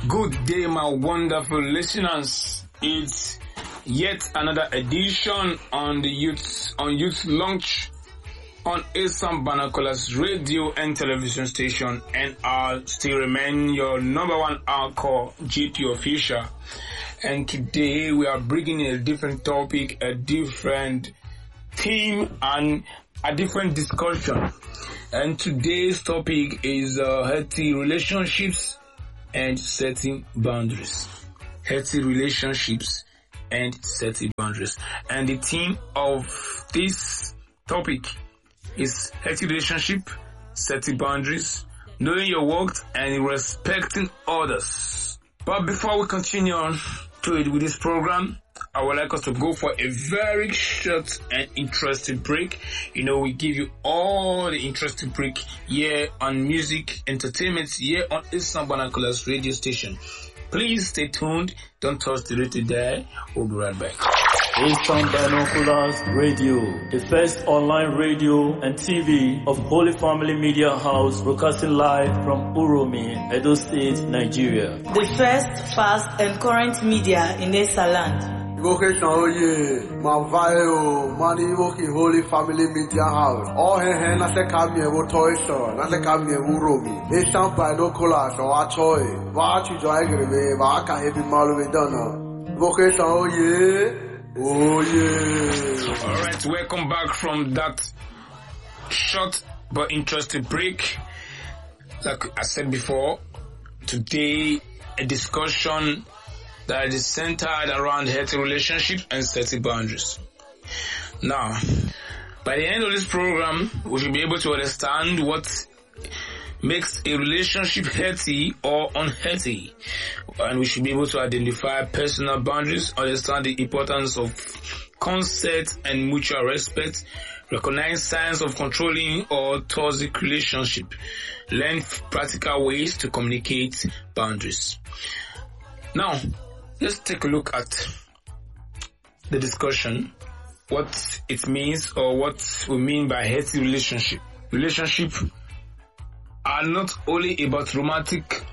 Good day, my wonderful listeners. It's yet another edition on Youth Launch on Asam Banakolas radio and television station, and I'll still remain your number one anchor, GT Official. And today we are bringing a different topic, a different theme, and a different discussion. And today's topic is healthy relationships and setting boundaries. Healthy relationships and setting boundaries. And the theme of this topic is healthy relationship, setting boundaries, knowing your worth, and respecting others. But before we continue on to it with this program, I would like us to go for a very short and interesting break. We give you all the interesting break here on music, entertainment, here on Asam Banakolas radio station. Please stay tuned. Don't touch the radio there. We'll be right back. Asam Banakolas Radio, the first online radio and TV of Holy Family Media House, broadcasting live from Uromi, Edo State, Nigeria. The first, fast, and current media in Esa land. Vocation oye, Mavayo, Mani Woki Holy Family Media House. All hen na se kamye wo toy store, na se kamye Uromi. Asam Banakolas o atoy, wa chu jo agrebe, wa ka hebi malu we dona. Vocation oye. Oh yeah. Alright, welcome back from that short but interesting break. Like I said before, today a discussion that is centered around healthy relationships and setting boundaries. Now, by the end of this program, we should be able to understand what makes a relationship healthy or unhealthy, and we should be able to identify personal boundaries, understand the importance of consent and mutual respect, recognize signs of controlling or toxic relationship, learn practical ways to communicate boundaries. Now, let's take a look at the discussion, what it means or what we mean by healthy relationship. Relationship are not only about romantic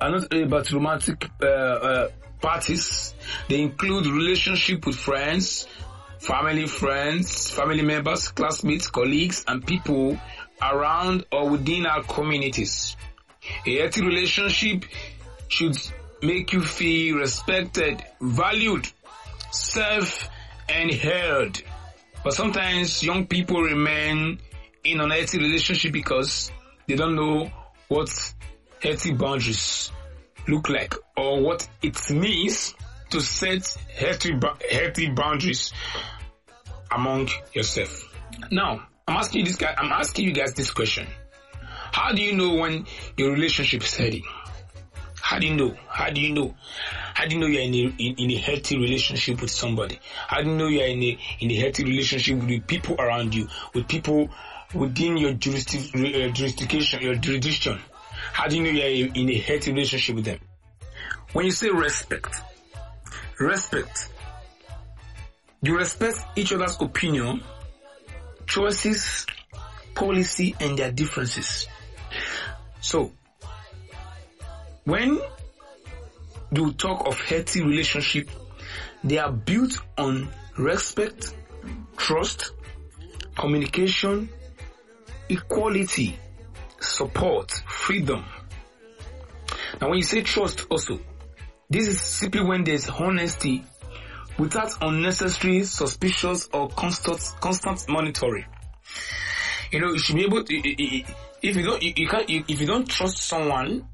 parties. They include relationship with friends, family members, classmates, colleagues, and people around or within our communities. A healthy relationship should make you feel respected, valued, safe, and heard. But sometimes young people remain in an unhealthy relationship because they don't know what healthy boundaries look like or what it means to set healthy boundaries among yourself. Now, I'm asking you guys this question. How do you know when your relationship is healthy? How do you know? How do you know you're in a healthy relationship with somebody? How do you know you're in a healthy relationship with the people around you, with people within your jurisdiction? How do you know you're in a healthy relationship with them? When you say respect, you respect each other's opinion, choices, policy, and their differences. So, when you talk of healthy relationship, they are built on respect, trust, communication, equality, support, freedom. Now when you say trust also, this is simply when there's honesty without unnecessary, suspicious, or constant monitoring. You should be able to, if you don't trust someone,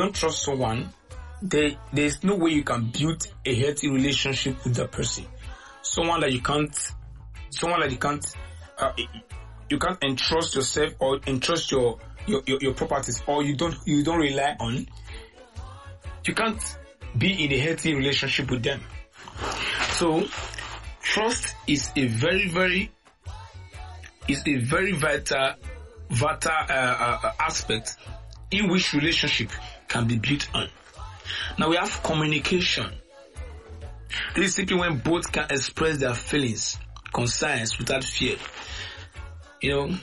there's no way you can build a healthy relationship with that person. Someone that you can't entrust yourself or entrust your properties, or you don't rely on. You can't be in a healthy relationship with them. So trust is a very vital aspect in which relationship can be built on. Now we have communication. This is simply when both can express their feelings, concerns without fear.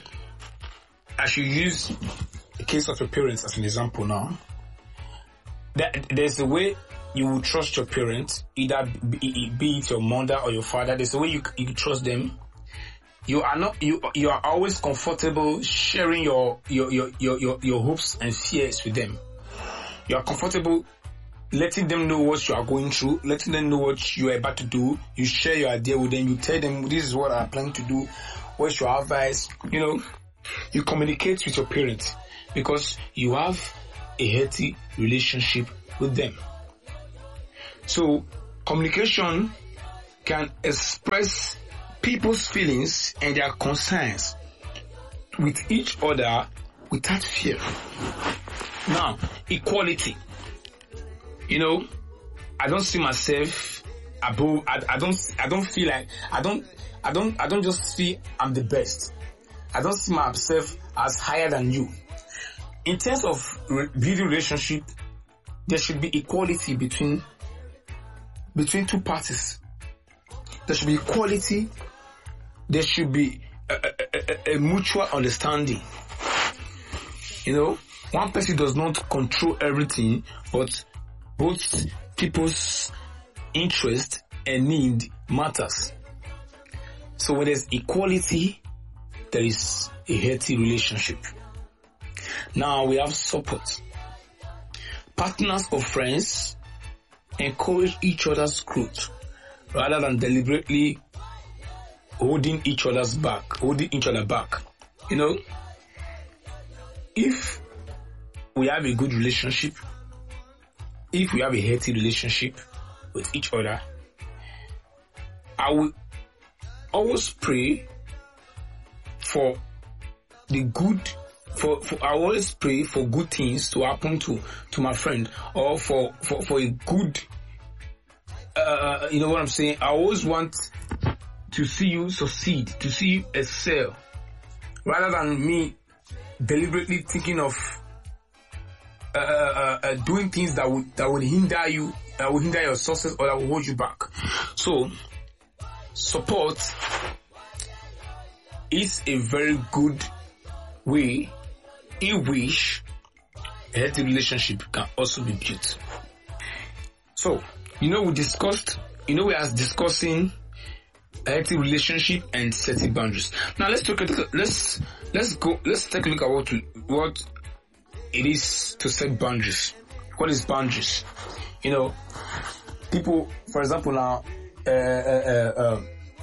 I should use the case of your parents as an example now. there's a way you will trust your parents, either be it your mother or your father. There's a way you trust them. You are always comfortable sharing your hopes and fears with them. You are comfortable letting them know what you are going through, letting them know what you are about to do. You share your idea with them. You tell them, this is what I plan to do. What's your advice? You communicate with your parents because you have a healthy relationship with them. So communication can express people's feelings and their concerns with each other without fear. Now, equality. I don't see myself above. I don't feel like I don't just feel I'm the best. I don't see myself as higher than you. In terms of building relationship, there should be equality between two parties. There should be equality. There should be a mutual understanding. One person does not control everything, but both people's interest and need matters. So when there's equality, there is a healthy relationship. Now we have support. Partners or friends encourage each other's growth rather than deliberately holding each other back. If we have a good relationship, if we have a healthy relationship with each other, I will always pray for the good. I always pray for good things to happen to my friend, or for a good. You know what I'm saying? I always want to see you succeed, to see you excel, rather than me deliberately thinking of doing things that would hinder you, that would hinder your success, or that will hold you back. So, support is a very good way in which a healthy relationship can also be built. So, we are discussing a healthy relationship and setting boundaries. Now let's take a look at what it is to set boundaries. What is boundaries? People, for example, now